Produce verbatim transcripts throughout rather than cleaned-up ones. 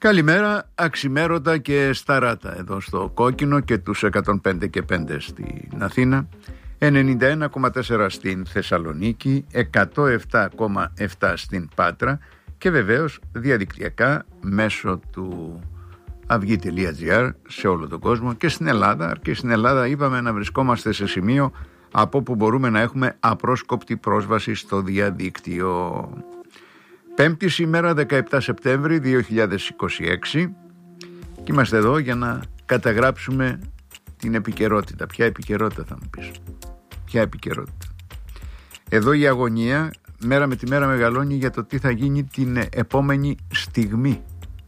Καλημέρα, αξιμέρωτα και σταράτα εδώ στο Κόκκινο και τους εκατόν πέντε και πέντε στην Αθήνα, ενενήντα ένα κόμμα τέσσερα στην Θεσσαλονίκη, εκατόν επτά κόμμα επτά στην Πάτρα και βεβαίως διαδικτυακά μέσω του αυγή τελεία τζι άρ σε όλο τον κόσμο και στην Ελλάδα. Και στην Ελλάδα είπαμε να βρισκόμαστε σε σημείο από όπου μπορούμε να έχουμε απρόσκοπτη πρόσβαση στο διαδίκτυο. Πέμπτη σήμερα, δεκαεπτά Σεπτέμβρη δύο χιλιάδες είκοσι έξι, και είμαστε εδώ για να καταγράψουμε την επικαιρότητα. Ποια επικαιρότητα θα μου πεις? Ποια επικαιρότητα? Εδώ η αγωνία μέρα με τη μέρα μεγαλώνει για το τι θα γίνει την επόμενη στιγμή.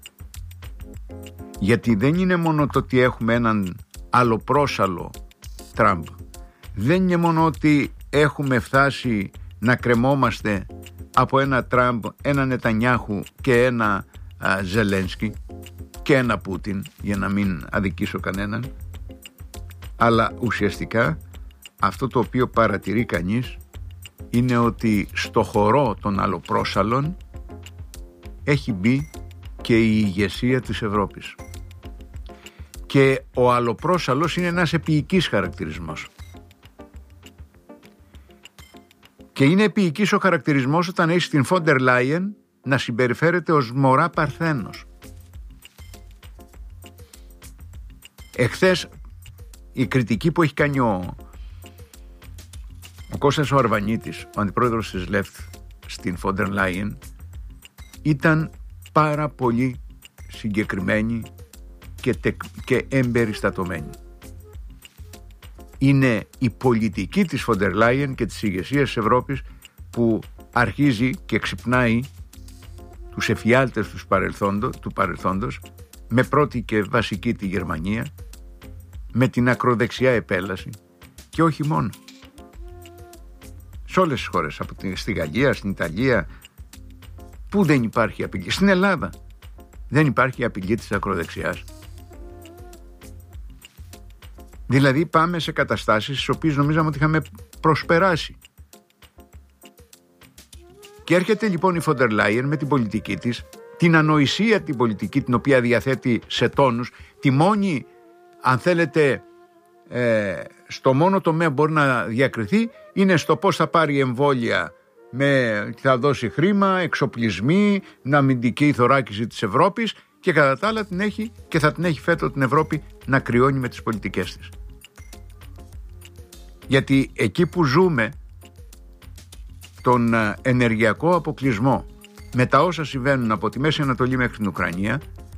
Γιατί δεν είναι μόνο το ότι έχουμε έναν αλλοπρόσαλλο Τραμπ. Δεν είναι μόνο ότι έχουμε φτάσει να κρεμόμαστε από ένα Τραμπ, ένα Νετανιάχου και ένα α, Ζελένσκι και ένα Πούτιν, για να μην αδικήσω κανέναν. Αλλά ουσιαστικά αυτό το οποίο παρατηρεί κανείς είναι ότι στο χορό των αλλοπρόσαλλων έχει μπει και η ηγεσία της Ευρώπης. Και ο αλλοπρόσαλλος είναι ένας επίοικης χαρακτηρισμός. Και είναι επίοικης ο χαρακτηρισμός όταν έχει την Φόντερ Λάιεν να συμπεριφέρεται ως μωρά παρθένος. Εχθές η κριτική που έχει κάνει ο, ο Κώστας ο Αρβανίτης, ο αντιπρόεδρος της Λεφτ, στην Φόντερ Λάιεν ήταν πάρα πολύ συγκεκριμένη και, τε, και εμπεριστατωμένη. Είναι η πολιτική της Φόντερ Λάιεν και της ηγεσίας της Ευρώπης που αρχίζει και ξυπνάει τους εφιάλτες του παρελθόντος, του παρελθόντος, με πρώτη και βασική τη Γερμανία, με την ακροδεξιά επέλαση και όχι μόνο. Σε όλες τις χώρες, από τη, στη Γαλλία, στην Ιταλία, που δεν υπάρχει απειλή. Στην Ελλάδα δεν υπάρχει απειλή της ακροδεξιάς. Δηλαδή πάμε σε καταστάσεις στις οποίες νομίζαμε ότι είχαμε προσπεράσει. Και έρχεται λοιπόν η Φόντερ Λάιεν με την πολιτική της, την ανοησία την πολιτική, την οποία διαθέτει σε τόνους, τη μόνη, αν θέλετε, ε, στο μόνο τομέα μπορεί να διακριθεί είναι στο πώς θα πάρει εμβόλια, με, θα δώσει χρήμα, εξοπλισμοί, να αμυντική θωράκιση της Ευρώπης, και κατά τα άλλα την έχει και θα την έχει φέτο την Ευρώπη να κρυώνει με τις πολιτικές της. Γιατί εκεί που ζούμε τον ενεργειακό αποκλεισμό με τα όσα συμβαίνουν από τη Μέση Ανατολή μέχρι την Ουκρανία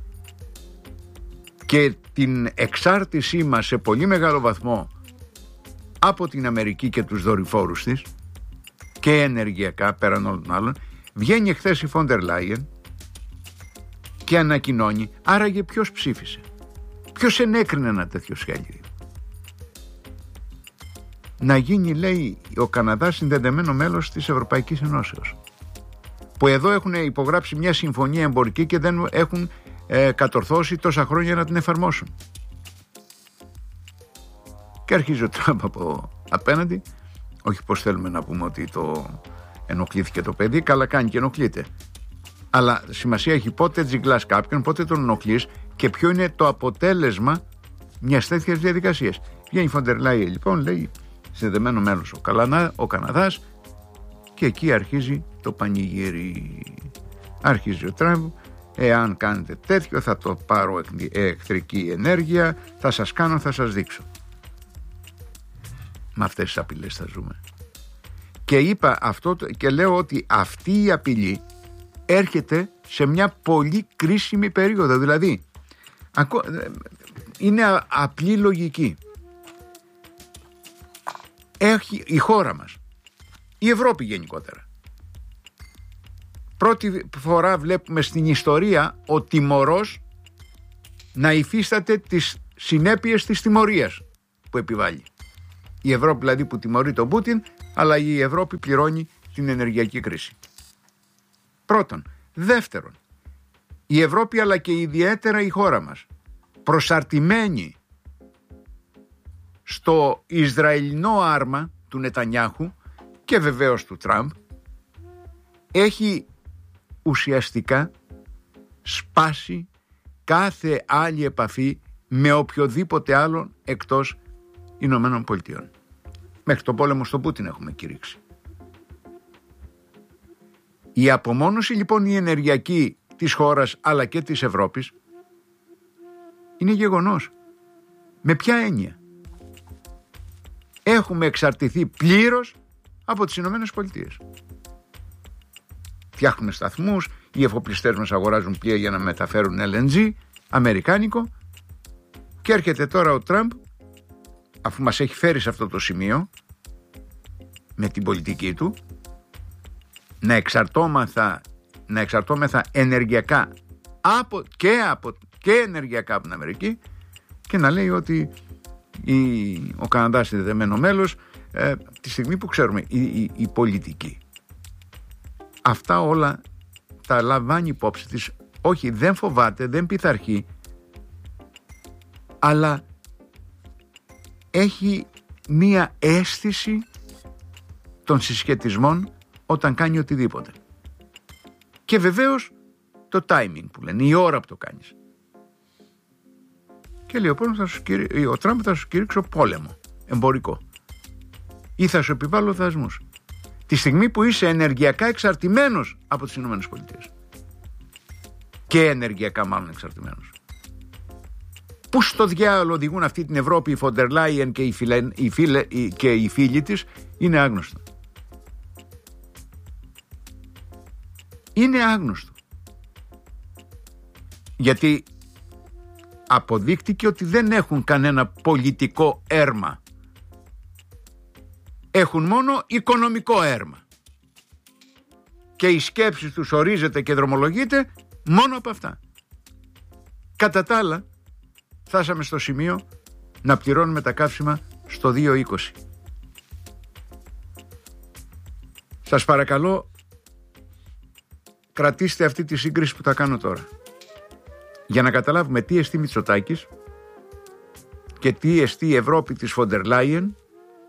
και την εξάρτησή μας σε πολύ μεγάλο βαθμό από την Αμερική και τους δορυφόρους της και ενεργειακά πέραν όλων των άλλων, βγαίνει εχθές η Φόντερ Λάιεν και ανακοινώνει. Άραγε ποιος ψήφισε? Ποιος ενέκρινε ένα τέτοιο σχέδιο? Να γίνει, λέει, ο Καναδάς συνδεδεμένο μέλος της Ευρωπαϊκής Ενώσεως, που εδώ έχουν υπογράψει μια συμφωνία εμπορική και δεν έχουν ε, κατορθώσει τόσα χρόνια να την εφαρμόσουν. Και αρχίζει ο Τραμπ από απέναντι, όχι πως θέλουμε να πούμε ότι το ενοχλήθηκε το παιδί, καλά κάνει και ενοχλείται. Αλλά σημασία έχει πότε τζιγκλάς κάποιον, πότε τον ενοχλείς και ποιο είναι το αποτέλεσμα μιας τέτοιας διαδικασίας. Βγαίνει η Φόντερ Λάιεν λοιπόν, λέει, συνδεδεμένο μέλος ο, Καλανά, ο Καναδάς, και εκεί αρχίζει το πανηγύρι. Αρχίζει ο Τραμπ, εάν κάνετε τέτοιο θα το πάρω εχθρική ενέργεια, θα σας κάνω, θα σας δείξω. Με αυτές τις απειλές θα ζούμε. Και είπα αυτό και λέω ότι αυτή η απειλή έρχεται σε μια πολύ κρίσιμη περίοδο. Δηλαδή είναι απλή λογική. Έχει η χώρα μας, η Ευρώπη γενικότερα, πρώτη φορά βλέπουμε στην ιστορία ο τιμωρός να υφίσταται τις συνέπειες της τιμωρίας που επιβάλλει. Η Ευρώπη δηλαδή που τιμωρεί τον Πούτιν, αλλά η Ευρώπη πληρώνει την ενεργειακή κρίση. Πρώτον. Δεύτερον, η Ευρώπη αλλά και ιδιαίτερα η χώρα μας, προσαρτημένη στο Ισραηλινό άρμα του Νετανιάχου και βεβαίως του Τραμπ, έχει ουσιαστικά σπάσει κάθε άλλη επαφή με οποιοδήποτε άλλον εκτός Ηνωμένων Πολιτειών. Μέχρι τον πόλεμο στο Πούτιν έχουμε κηρύξει. Η απομόνωση λοιπόν η ενεργειακή της χώρας αλλά και της Ευρώπης είναι γεγονός. Με ποια έννοια? Έχουμε εξαρτηθεί πλήρως από τις Ηνωμένες Πολιτείες. Φτιάχνουν σταθμούς, οι εφοπλιστές μας αγοράζουν πλοία για να μεταφέρουν ελ εν τζι, αμερικάνικο, και έρχεται τώρα ο Τραμπ, αφού μας έχει φέρει σε αυτό το σημείο, με την πολιτική του, να εξαρτώμεθα, να εξαρτώμεθα ενεργειακά από, και, από, και ενεργειακά από την Αμερική, και να λέει ότι η, ο Καναδάς είναι δεμένο μέλος, ε, τη στιγμή που ξέρουμε η, η, η πολιτική αυτά όλα τα λαμβάνει υπόψη της. Όχι, δεν φοβάται, δεν πειθαρχεί, αλλά έχει μία αίσθηση των συσχετισμών όταν κάνει οτιδήποτε. Και βεβαίως το timing που λένε, η ώρα που το κάνεις. Και λέει ο, θα σου κηρύ... ο Τραμπ θα σου κηρύξω πόλεμο εμπορικό ή θα σου επιβάλλω δασμούς. Τη στιγμή που είσαι ενεργειακά εξαρτημένος από τις Ηνωμένες Πολιτείες. Και ενεργειακά μάλλον εξαρτημένος. Πού στο διάολο οδηγούν αυτή την Ευρώπη η Φοντερ Λάιεν και οι, φιλε... οι, φίλε... και οι φίλοι της είναι άγνωστο. Είναι άγνωστο. Γιατί αποδείχτηκε ότι δεν έχουν κανένα πολιτικό έρμα. Έχουν μόνο οικονομικό έρμα. Και η σκέψη τους ορίζεται και δρομολογείται μόνο από αυτά. Κατά τα άλλα, φτάσαμε στο σημείο να πληρώνουμε τα καύσιμα στο δύο είκοσι. Σας παρακαλώ, κρατήστε αυτή τη σύγκριση που θα κάνω τώρα, για να καταλάβουμε τι εστί Μητσοτάκης και τι εστί η Ευρώπη της Φοντερ Λάιεν,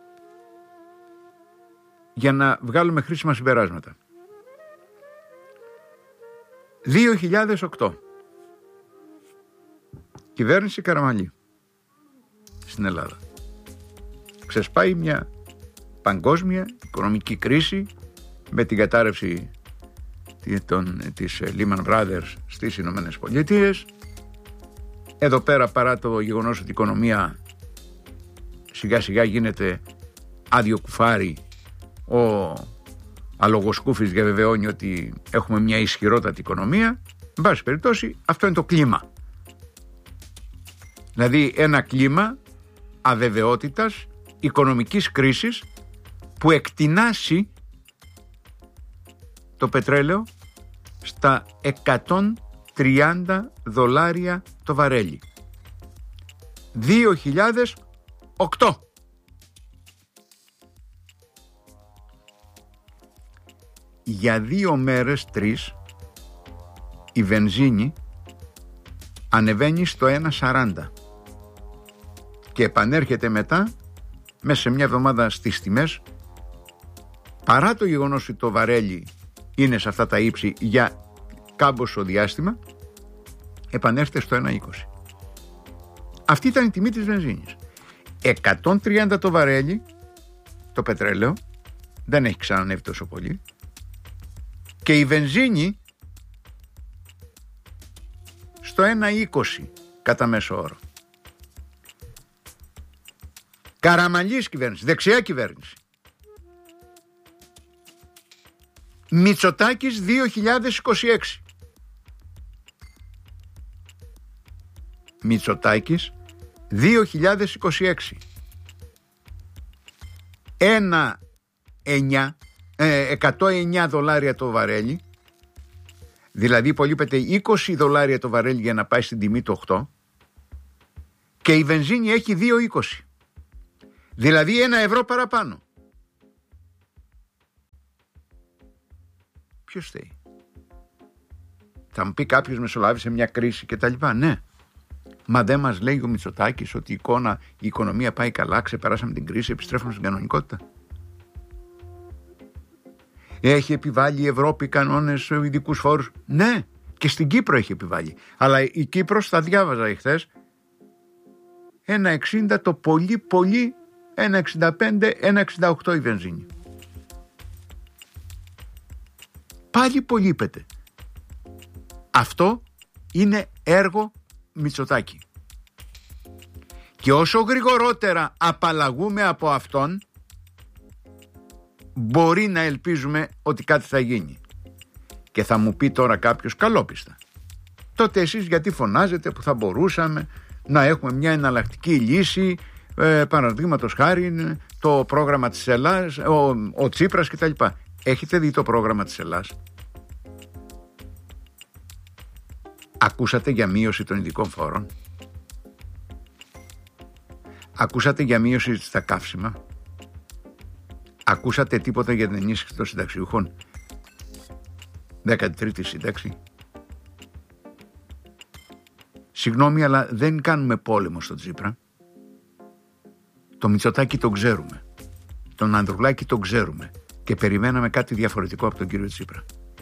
για να βγάλουμε χρήσιμα συμπεράσματα. δύο χιλιάδες οκτώ, κυβέρνηση Καραμανλή στην Ελλάδα. Ξεσπάει μια παγκόσμια οικονομική κρίση με την κατάρρευση των, της Lehman Brothers στις Ηνωμένες Πολιτείες. Εδώ πέρα, παρά το γεγονός ότι η οικονομία σιγά σιγά γίνεται άδειο κουφάρι, ο αλογοσκούφης διαβεβαιώνει ότι έχουμε μια ισχυρότατη οικονομία. Εν πάση περιπτώσει, αυτό είναι το κλίμα. Δηλαδή ένα κλίμα αβεβαιότητας, οικονομικής κρίσης, που εκτινάσει το πετρέλαιο στα εκατόν τριάντα δολάρια το βαρέλι. δύο χιλιάδες οκτώ. Για δύο μέρες, τρεις, η βενζίνη ανεβαίνει στο ένα σαράντα και επανέρχεται μετά μέσα σε μια εβδομάδα στις τιμές, παρά το γεγονός ότι το βαρέλι είναι σε αυτά τα ύψη για κάμποσο διάστημα, επανέρχεται στο ένα είκοσι. Αυτή ήταν η τιμή της βενζίνης. εκατόν τριάντα το βαρέλι, το πετρέλαιο, δεν έχει ξανανεύει τόσο πολύ, και η βενζίνη στο ένα είκοσι κατά μέσο όρο. Καραμανλής κυβέρνηση, δεξιά κυβέρνηση. Μητσοτάκης δύο χιλιάδες είκοσι έξι. Μητσοτάκης δύο χιλιάδες είκοσι έξι. Ένα εννιά, ε, εκατόν εννιά δολάρια το βαρέλι, δηλαδή υπολείπεται είκοσι δολάρια το βαρέλι για να πάει στην τιμή του οκτώ, και η βενζίνη έχει δύο είκοσι, δηλαδή ένα ευρώ παραπάνω. Ποιος θέλει? Θα μου πει κάποιος μεσολάβησε μια κρίση και τα λοιπά. Ναι, μα δεν μας λέει ο Μητσοτάκης ότι η εικόνα, η οικονομία πάει καλά, ξεπεράσαμε την κρίση, επιστρέφουμε στην κανονικότητα? Έχει επιβάλει η Ευρώπη κανόνες, ειδικούς φόρους? Ναι, Και στην Κύπρο έχει επιβάλει. Αλλά η Κύπρος, θα διάβαζα εχθές, ένα εξήντα το πολύ πολύ, ένα εξήντα πέντε, ένα εξήντα οκτώ η βενζίνη. Πάλι πολύπεται. Αυτό είναι έργο Μητσοτάκη. Και όσο γρηγορότερα απαλλαγούμε από αυτόν, μπορεί να ελπίζουμε ότι κάτι θα γίνει. Και θα μου πει τώρα κάποιος καλόπιστα, τότε εσείς γιατί φωνάζετε που θα μπορούσαμε να έχουμε μια εναλλακτική λύση, ε, παραδείγματος χάρη το πρόγραμμα της Ελλάδας, ο, ο Τσίπρας κτλ. Έχετε δει το πρόγραμμα της Ελλάδας? Ακούσατε για μείωση των ειδικών φόρων? Ακούσατε για μείωση στα καύσιμα? Ακούσατε τίποτα για την ενίσχυση των συνταξιούχων? δέκατη τρίτη σύνταξη. Συγγνώμη, αλλά δεν κάνουμε πόλεμο στον Τσίπρα. Το Μητσοτάκη τον ξέρουμε. Τον Ανδρουλάκη τον ξέρουμε. Και περιμέναμε κάτι διαφορετικό από τον κύριο Τσίπρα.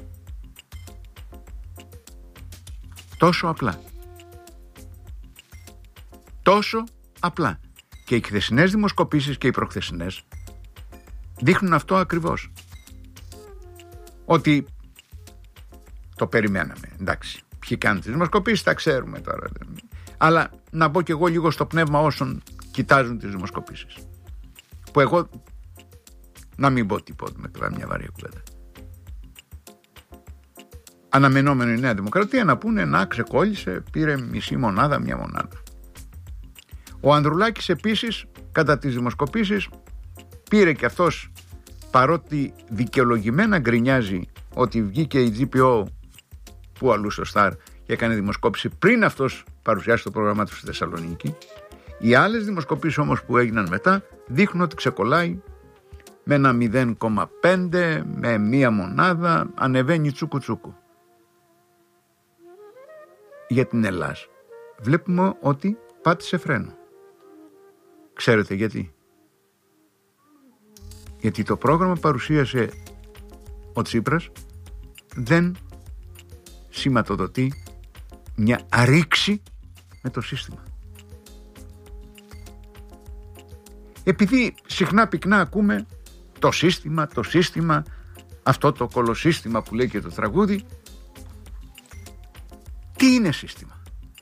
Τόσο απλά. Τόσο απλά. Και οι χθεσινές δημοσκοπήσεις και οι προχθεσινές δείχνουν αυτό ακριβώς. Ότι το περιμέναμε. Εντάξει. Ποιοι κάνουν τις δημοσκοπήσεις τα ξέρουμε τώρα. Αλλά να μπω κι εγώ λίγο στο πνεύμα όσων κοιτάζουν τις δημοσκοπήσεις. Που εγώ να μην πω τίποτα με τώρα μια βαριά κουβέντα. Αναμενόμενο η Νέα Δημοκρατία να πούνε να ξεκόλλησε, πήρε μισή μονάδα, μια μονάδα. Ο Ανδρουλάκης επίσης κατά τις δημοσκοπήσεις πήρε και αυτός, παρότι δικαιολογημένα γκρινιάζει ότι βγήκε η τζι πι ο που αλλού στο Σταρ και έκανε δημοσκόπηση πριν αυτός παρουσιάσει το πρόγραμμά του στη Θεσσαλονίκη. Οι άλλες δημοσκοπήσεις όμως που έγιναν μετά δείχνουν ότι ξεκολλάει με ένα μηδέν κόμμα πέντε, με μία μονάδα, ανεβαίνει τσούκου τσούκου. Για την Ελλάδα βλέπουμε ότι πάτησε φρένο. Ξέρετε γιατί? Γιατί το πρόγραμμα παρουσίασε ο Τσίπρας δεν σηματοδοτεί μια αρρήξη με το σύστημα. Επειδή συχνά πυκνά ακούμε το σύστημα, το σύστημα, αυτό το κολοσύστημα που λέει και το τραγούδι, τι είναι σύστημα?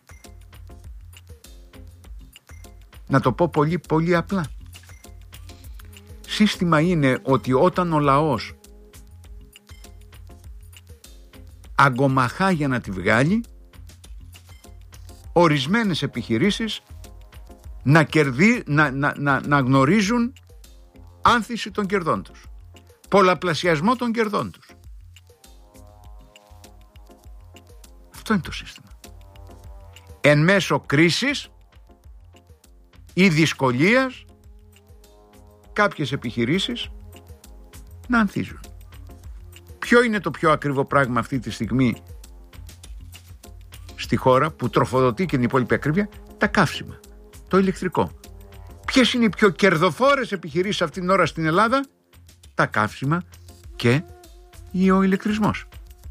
Να το πω πολύ πολύ απλά. Σύστημα είναι ότι όταν ο λαός αγκομαχά για να τη βγάλει, ορισμένες επιχειρήσεις να, κερδί, να, να, να, να γνωρίζουν άνθηση των κερδών τους, πολλαπλασιασμό των κερδών τους. Αυτό είναι το σύστημα. Εν μέσω κρίσης ή δυσκολίας κάποιες επιχειρήσεις να ανθίζουν. Ποιο είναι το πιο ακριβό πράγμα αυτή τη στιγμή στη χώρα που τροφοδοτεί και την υπόλοιπη ακρίβεια? Τα καύσιμα, το ηλεκτρικό. Ποιες είναι οι πιο κερδοφόρες επιχειρήσεις αυτήν την ώρα στην Ελλάδα? Τα καύσιμα και ο ηλεκτρισμός.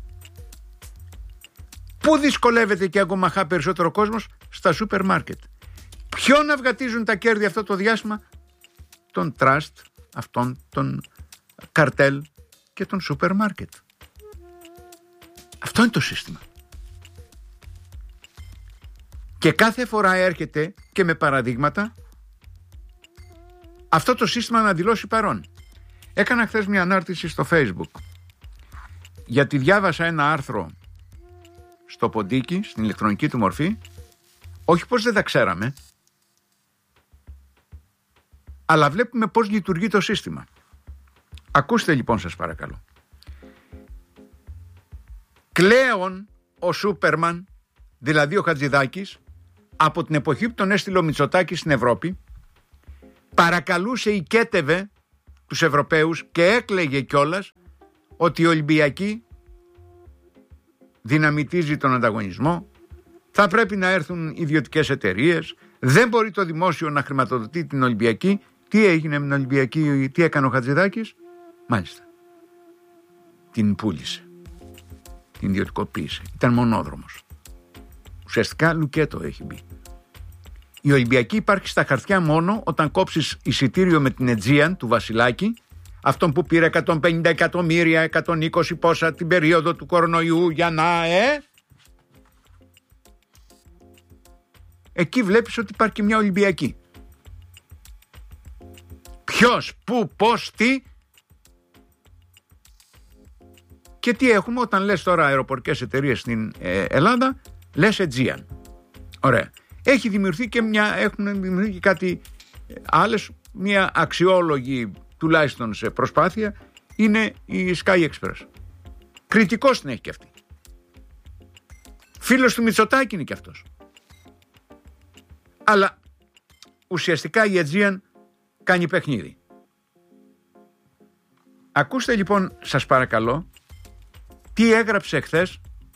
Πού δυσκολεύεται και αγκομαχά περισσότερο κόσμος? Στα σούπερ μάρκετ. Ποιον αυγατίζουν τα κέρδη αυτό το διάστημα? Τον τραστ, αυτόν τον καρτέλ και τον σούπερ μάρκετ. Αυτό είναι το σύστημα. Και κάθε φορά έρχεται και με παραδείγματα αυτό το σύστημα να δηλώσει παρόν. Έκανα χθες μια ανάρτηση στο Facebook, γιατί διάβασα ένα άρθρο στο ποντίκι, στην ηλεκτρονική του μορφή, όχι πως δεν τα ξέραμε, αλλά βλέπουμε πως λειτουργεί το σύστημα. Ακούστε λοιπόν σας παρακαλώ. Κλέον ο Σούπερμαν, δηλαδή ο Χατζηδάκης, από την εποχή που τον έστειλε ο Μητσοτάκης στην Ευρώπη, παρακαλούσε, οικέτευε τους Ευρωπαίους και έκλαιγε κιόλας ότι η Ολυμπιακή δυναμητίζει τον ανταγωνισμό, θα πρέπει να έρθουν ιδιωτικές εταιρείες, δεν μπορεί το δημόσιο να χρηματοδοτεί την Ολυμπιακή. Τι έγινε με την Ολυμπιακή, τι έκανε ο Χατζηδάκης? Μάλιστα, την πούλησε. την ιδιωτικοποίησε. Ήταν μονόδρομος. Ουσιαστικά λουκέτο έχει μπει. Η Ολυμπιακή υπάρχει στα χαρτιά μόνο όταν κόψεις εισιτήριο με την Aegean του Βασιλάκη, αυτόν που πήρε εκατόν πενήντα εκατομμύρια, εκατόν είκοσι πόσα την περίοδο του κορονοϊού για να ε. Εκεί βλέπεις ότι υπάρχει και μια Ολυμπιακή. Ποιος, πού, πώς, τι. Και τι έχουμε όταν λες τώρα αεροπορικές εταιρείες στην ε, Ελλάδα, λες Aegean. Ωραία. Έχει δημιουργηθεί και μια, έχουν δημιουργηθεί και κάτι άλλες, μια αξιόλογη τουλάχιστον σε προσπάθεια είναι η Sky Express. Κριτικός την έχει και αυτή. Φίλος του Μητσοτάκη είναι και αυτός. Αλλά ουσιαστικά η Aegean κάνει παιχνίδι. Ακούστε λοιπόν, σας παρακαλώ, τι έγραψε χθες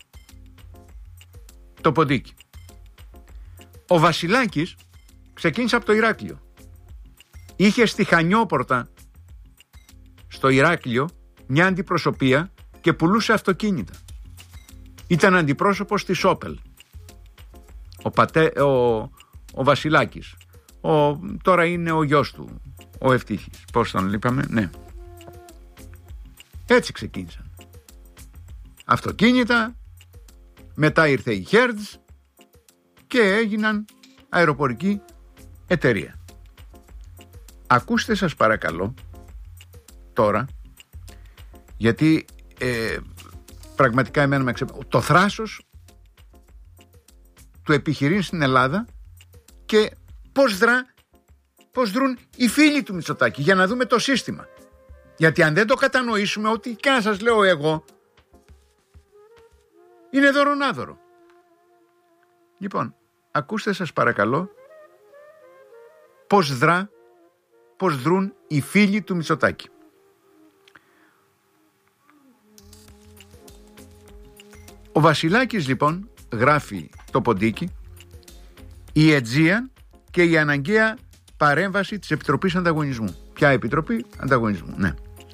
το ποντίκι. Ο Βασιλάκης ξεκίνησε από το Ηράκλειο. Είχε στη Χανιόπορτα στο Ηράκλειο μια αντιπροσωπεία και πουλούσε αυτοκίνητα. Ήταν αντιπρόσωπος της Opel. Ο, πατέ, ο, ο Βασιλάκης. Ο, τώρα είναι ο γιος του, ο Ευτύχης. Πώς τον είπαμε, ναι. Έτσι ξεκίνησαν. Αυτοκίνητα, μετά ήρθε η Hertz και έγιναν αεροπορική εταιρεία. Ακούστε σας παρακαλώ τώρα, γιατί ε, πραγματικά εμένα με ξεπ... το θράσος του επιχειρήν στην Ελλάδα και πώς δρά, πώς δρούν οι φίλοι του Μητσοτάκη, για να δούμε το σύστημα. Γιατί αν δεν το κατανοήσουμε, ό,τι και να σας λέω εγώ, είναι δωρονάδωρο. Λοιπόν, ακούστε σας παρακαλώ πώς δρά, πώς δρούν οι φίλοι του Μητσοτάκη. Ο Βασιλάκης λοιπόν γράφει το ποντίκι, η Aegean και η αναγκαία παρέμβαση της Επιτροπής Ανταγωνισμού. Ποια Επιτροπή Ανταγωνισμού, ναι.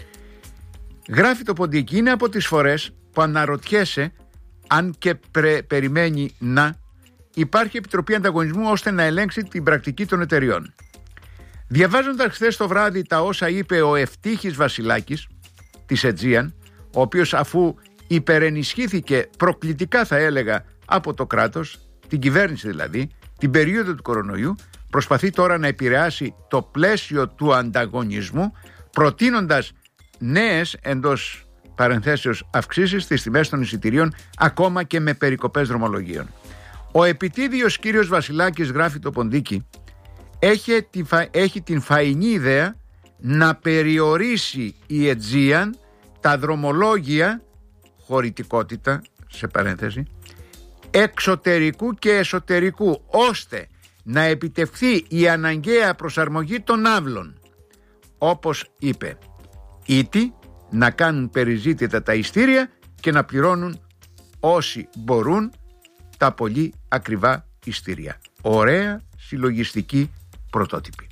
Γράφει το ποντίκι, είναι από τις φορές που αναρωτιέσαι αν και πρε, περιμένει να υπάρχει Επιτροπή Ανταγωνισμού ώστε να ελέγξει την πρακτική των εταιριών. Διαβάζοντας χθες το βράδυ τα όσα είπε ο Ευτύχης Βασιλάκης της Aegean, ο οποίος αφού υπερενισχύθηκε προκλητικά θα έλεγα από το κράτος, την κυβέρνηση δηλαδή, την περίοδο του κορονοϊού, προσπαθεί τώρα να επηρεάσει το πλαίσιο του ανταγωνισμού προτείνοντας νέες εντός παρενθέσεως αυξήσεις στις τιμές των εισιτηρίων ακόμα και με περικοπές δρομολογίων. Ο επιτίδιος κύριος Βασιλάκης, γράφει το ποντίκι, έχει την, φα... έχει την φαϊνή ιδέα να περιορίσει η Aegean τα δρομολόγια, χωρητικότητα σε παρένθεση, εξωτερικού και εσωτερικού, ώστε να επιτευχθεί η αναγκαία προσαρμογή των άβλων. Όπως είπε, ήτι να κάνουν περιζήτητα τα ειστήρια και να πληρώνουν όσοι μπορούν τα πολύ ακριβά ειστήρια. Ωραία συλλογιστική πρωτότυπη,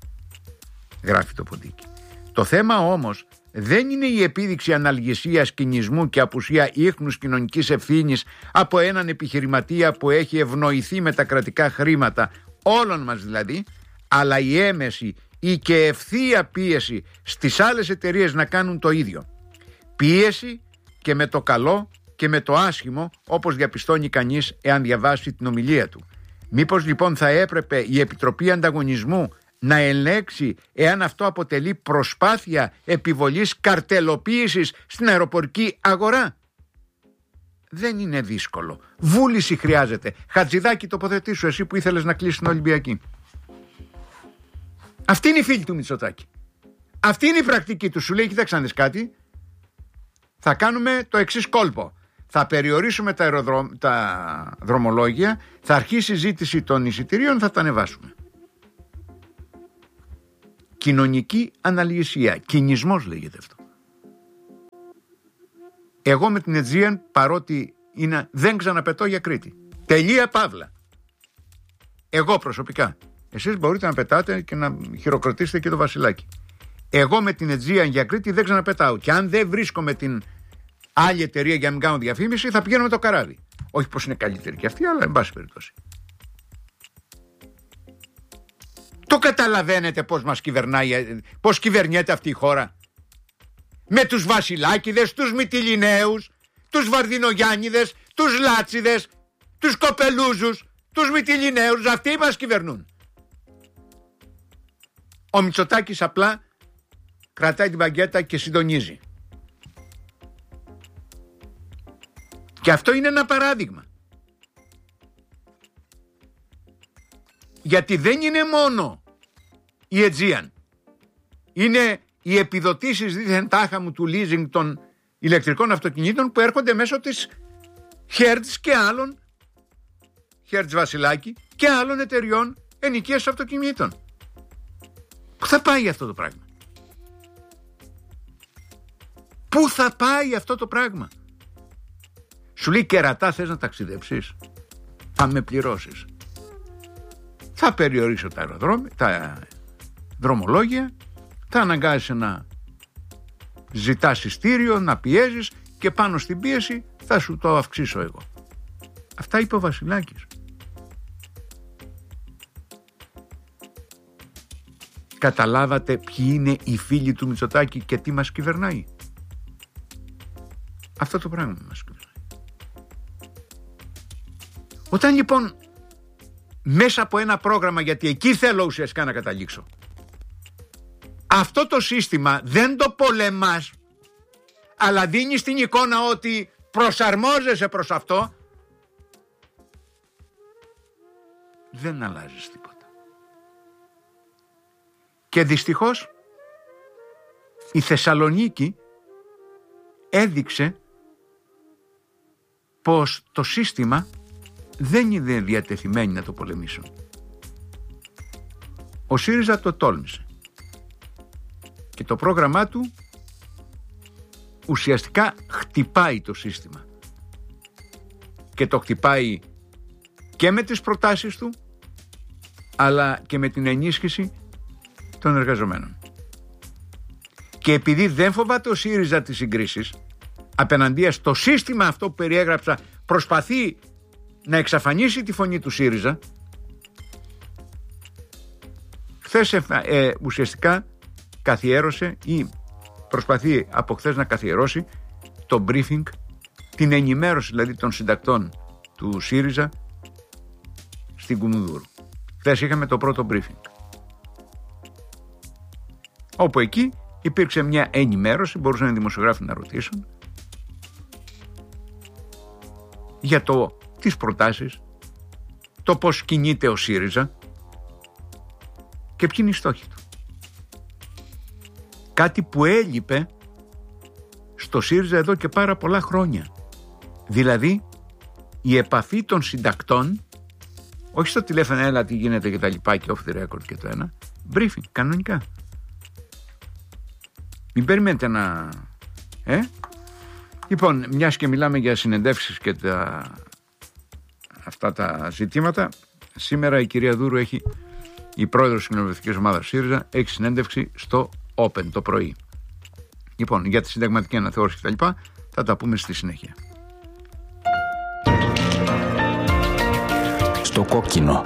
γράφει το ποντίκι. Το θέμα όμως δεν είναι η επίδειξη αναλγησίας, κινησμού και απουσία ίχνους κοινωνικής ευθύνης από έναν επιχειρηματία που έχει ευνοηθεί με τα κρατικά χρήματα, όλων μας δηλαδή, αλλά η έμεση ή και ευθεία πίεση στις άλλες εταιρείες να κάνουν το ίδιο. Πίεση και με το καλό και με το άσχημο, όπως διαπιστώνει κανείς εάν διαβάσει την ομιλία του. Μήπως λοιπόν θα έπρεπε η Επιτροπή Ανταγωνισμού να ελέγξει εάν αυτό αποτελεί προσπάθεια επιβολής καρτελοποίησης στην αεροπορική αγορά? Δεν είναι δύσκολο. Βούληση χρειάζεται. Χατζηδάκη, τοποθετήσου εσύ που ήθελες να κλείσεις την Ολυμπιακή. Αυτή είναι η φίλη του Μητσοτάκη. Αυτή είναι η πρακτική του. Σου λέει, κοίταξε να δεις κάτι, θα κάνουμε το εξής κόλπο. Θα περιορίσουμε τα, αεροδρομ... τα δρομολόγια, θα αρχίσει η ζήτηση των εισιτηρίων, θα τα ανεβάσουμε. Κοινωνική αναλυσία, κινησμός λέγεται αυτό. Εγώ με την Aegean, παρότι είναι, δεν ξαναπετώ για Κρήτη. Τελεία παύλα. Εγώ προσωπικά. Εσείς μπορείτε να πετάτε και να χειροκροτήσετε και το Βασιλάκι. Εγώ με την Aegean για Κρήτη δεν ξαναπετάω. Και αν δεν βρίσκομαι την άλλη εταιρεία για να μην κάνω διαφήμιση, θα πηγαίνω με το καράβι. Όχι πως είναι καλύτερη και αυτή, αλλά εν πάση περιπτώσει. Το καταλαβαίνετε πως μας κυβερνάει, πως κυβερνιέται αυτή η χώρα? Με τους Βασιλάκηδες, τους Μυτιληναίους, τους Βαρδινογιάννηδες, τους Λάτσιδες, τους Κοπελούζους, τους Μυτιληναίους, αυτοί μας κυβερνούν. Ο Μητσοτάκης απλά κρατάει την μπαγκέτα και συντονίζει. Και αυτό είναι ένα παράδειγμα. Γιατί δεν είναι μόνο η Aegean. Είναι οι επιδοτήσεις δίθεν τάχα μου του leasing των ηλεκτρικών αυτοκινήτων που έρχονται μέσω της Hertz και άλλων, Hertz Βασιλάκη και άλλων εταιριών ενοικίασης αυτοκινήτων. Πού θα πάει αυτό το πράγμα? Πού θα πάει αυτό το πράγμα? Σου λέει κερατά, θες να ταξιδέψεις? Θα με πληρώσεις. Θα περιορίσω τα αεροδρόμια, τα δρομολόγια, θα αναγκάζεσαι να ζητάς ειστήριο, να πιέζεις και πάνω στην πίεση θα σου το αυξήσω εγώ. Αυτά είπε ο Βασιλάκης. Καταλάβατε ποιοι είναι οι φίλοι του Μητσοτάκη και τι μας κυβερνάει? Αυτό το πράγμα μας κυβερνάει. Όταν λοιπόν μέσα από ένα πρόγραμμα, γιατί εκεί θέλω ουσιαστικά να καταλήξω, αυτό το σύστημα δεν το πολεμάς, αλλά δίνεις την εικόνα ότι προσαρμόζεσαι προς αυτό, δεν αλλάζεις τίποτα. Και δυστυχώς η Θεσσαλονίκη έδειξε πως το σύστημα δεν είναι διατεθειμένοι να το πολεμήσουν. Ο ΣΥΡΙΖΑ το τόλμησε και το πρόγραμμά του ουσιαστικά χτυπάει το σύστημα και το χτυπάει και με τις προτάσεις του αλλά και με την ενίσχυση των εργαζομένων. Και επειδή δεν φοβάται ο ΣΥΡΙΖΑ τις συγκρίσεις, απέναντία στο σύστημα αυτό που περιέγραψα, προσπαθεί να εξαφανίσει τη φωνή του ΣΥΡΙΖΑ. Χθες ε, ουσιαστικά καθιέρωσε ή προσπαθεί από χθες να καθιερώσει το briefing, την ενημέρωση δηλαδή των συντακτών του ΣΥΡΙΖΑ στην Κουμουνδούρου. Χθες είχαμε το πρώτο briefing, όπου εκεί υπήρξε μια ενημέρωση, μπορούσαν οι δημοσιογράφοι να ρωτήσουν για το τις προτάσεις, το πώς κινείται ο ΣΥΡΙΖΑ και ποιοι είναι οι στόχοι του. Κάτι που έλειπε στο ΣΥΡΙΖΑ εδώ και πάρα πολλά χρόνια. Δηλαδή η επαφή των συντακτών, όχι στο τηλέφωνο έλα τι γίνεται και τα λοιπά και off the record και το ένα, briefing κανονικά. Μην περιμένετε να... Ε? Λοιπόν, μιας και μιλάμε για συνεντεύξεις και τα... αυτά τα ζητήματα, σήμερα η κυρία Δούρου έχει, η πρόεδρος της κοινοβουλευτικής ομάδας ΣΥΡΙΖΑ, έχει συνέντευξη στο Open το πρωί. Λοιπόν, για τη συνταγματική αναθεώρηση και τα λοιπά θα τα πούμε στη συνέχεια. Στο κόκκινο.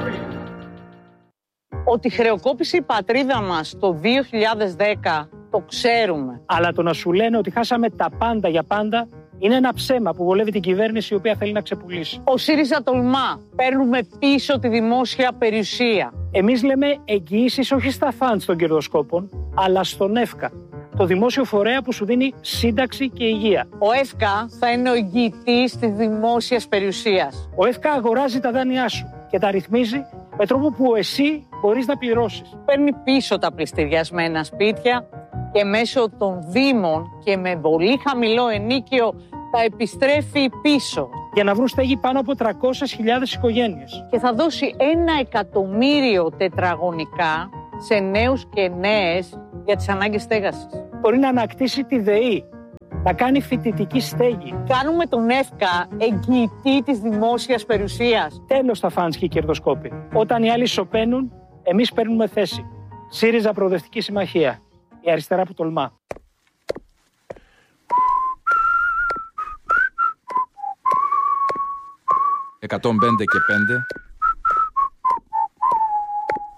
Ότι χρεοκόπησε η πατρίδα μας το δύο χιλιάδες δέκα, το ξέρουμε. Αλλά το να σου λένε ότι χάσαμε τα πάντα για πάντα είναι ένα ψέμα που βολεύει την κυβέρνηση η οποία θέλει να ξεπουλήσει. Ο ΣΥΡΙΖΑ τολμά. Παίρνουμε πίσω τη δημόσια περιουσία. Εμείς λέμε εγγυήσεις όχι στα φαντς των κερδοσκόπων, αλλά στον ΕΦΚΑ, το δημόσιο φορέα που σου δίνει σύνταξη και υγεία. Ο ΕΦΚΑ θα είναι ο εγγυητής της δημόσιας περιουσίας. Ο ΕΦΚΑ αγοράζει τα δάνειά σου και τα ρυθμίζει με τρόπο που εσύ μπορείς να πληρώσεις. Παίρνει πίσω τα πληστηριασμένα σπίτια και μέσω των δήμων και με πολύ χαμηλό ενίκιο τα επιστρέφει πίσω. Για να βρουν στέγη πάνω από τριακόσιες χιλιάδες οικογένειες. Και θα δώσει ένα εκατομμύριο τετραγωνικά σε νέους και νέες για τις ανάγκες στέγασης. Μπορεί να ανακτήσει τη ΔΕΗ, να κάνει φοιτητική στέγη. Κάνουμε τον ΕΦΚΑ εγγυητή της δημόσιας περιουσίας. Τέλος τα φαντς και οι κερδοσκόποι. Όταν οι άλλοι σωπαίνουν, εμείς παίρνουμε θέση. ΣΥΡΙΖΑ Προοδευτική Συμμαχία. Η αριστερά που τολμά. εκατόν πέντε και πέντε